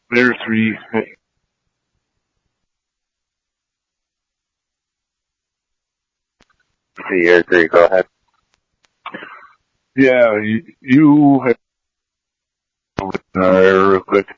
Layer 3. See, you agree. Go ahead. Yeah, you have real quick.